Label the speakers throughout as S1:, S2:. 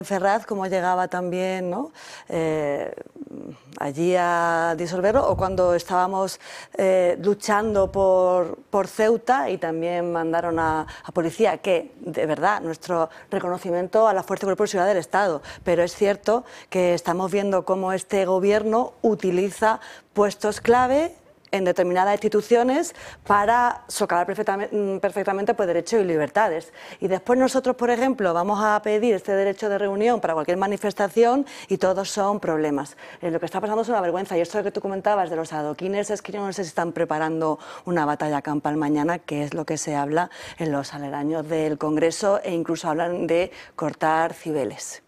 S1: Ferraz, cómo llegaba también, ¿no? Allí a disolverlo, o cuando estábamos luchando por Ceuta y también mandaron a policía, que de verdad nuestro reconocimiento a la Fuerza y Cuerpo de Seguridad del Estado, pero es cierto que estamos viendo cómo este gobierno utiliza puestos clave en determinadas instituciones para socavar perfectamente pues, derechos y libertades. Y después nosotros, por ejemplo, vamos a pedir este derecho de reunión para cualquier manifestación y todos son problemas. Lo que está pasando es una vergüenza. Y esto que tú comentabas de los adoquines es que yo no sé si están preparando una batalla campal mañana, que es lo que se habla en los aledaños del Congreso, e incluso hablan de cortar cibeles.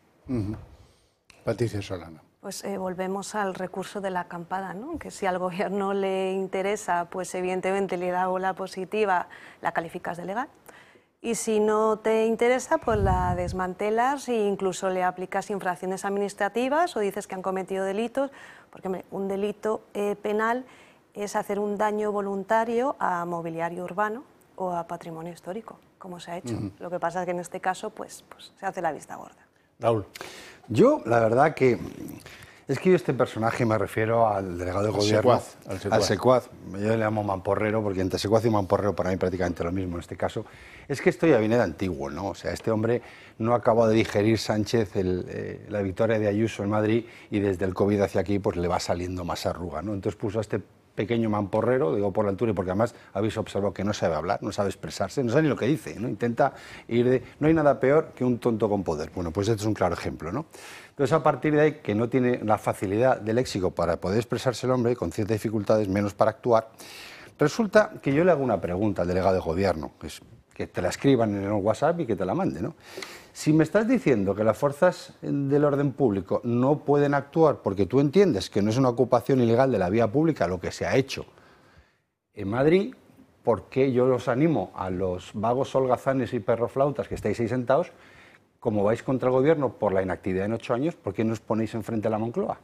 S2: Patricia Solana.
S3: Pues volvemos al recurso de la acampada, ¿no? Que si al gobierno le interesa, pues evidentemente le da bola positiva, la calificas de legal. Y si no te interesa, pues la desmantelas e incluso le aplicas infracciones administrativas o dices que han cometido delitos, porque hombre, un delito penal es hacer un daño voluntario a mobiliario urbano o a patrimonio histórico, como se ha hecho. Lo que pasa es que en este caso pues se hace la vista gorda.
S2: Raúl.
S4: Yo, la verdad que es que yo este personaje me refiero al delegado del gobierno, al secuaz. Yo le llamo mamporrero porque entre secuaz y mamporrero para mí prácticamente lo mismo en este caso. Es que esto ya viene de antiguo, ¿no? O sea, este hombre no acabó de digerir Sánchez la victoria de Ayuso en Madrid y desde el COVID hacia aquí pues le va saliendo más arruga, ¿no? Entonces puso a este pequeño mamporrero, digo por la altura y porque además habéis observado que no sabe hablar, no sabe expresarse, no sabe ni lo que dice, ¿no? Intenta ir de... No hay nada peor que un tonto con poder. Bueno, pues este es un claro ejemplo, ¿no? Entonces, a partir de ahí, que no tiene la facilidad del léxico para poder expresarse el hombre, con ciertas dificultades, menos para actuar, resulta que yo le hago una pregunta al delegado de gobierno, que te la escriban en el WhatsApp y que te la mande, ¿no? Si me estás diciendo que las fuerzas del orden público no pueden actuar porque tú entiendes que no es una ocupación ilegal de la vía pública lo que se ha hecho en Madrid, ¿por qué yo los animo a los vagos holgazanes y perroflautas que estáis ahí sentados, como vais contra el gobierno por la inactividad en 8 años, por qué no os ponéis enfrente a la Moncloa?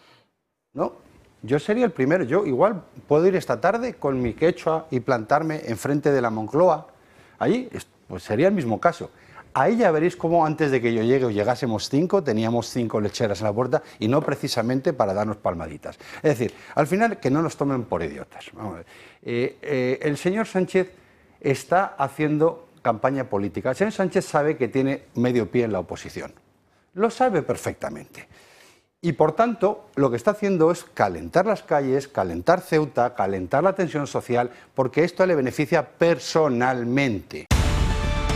S4: ¿No? Yo sería el primero. Yo igual puedo ir esta tarde con mi quechua y plantarme enfrente de la Moncloa. Allí pues sería el mismo caso. Ahí ya veréis cómo antes de que yo llegue o llegásemos 5, teníamos 5 lecheras en la puerta y no precisamente para darnos palmaditas. Es decir, al final que no nos tomen por idiotas. Vamos a ver. El señor Sánchez está haciendo campaña política. El señor Sánchez sabe que tiene medio pie en la oposición. Lo sabe perfectamente. Y por tanto, lo que está haciendo es calentar las calles, calentar Ceuta, calentar la tensión social, porque esto le beneficia personalmente.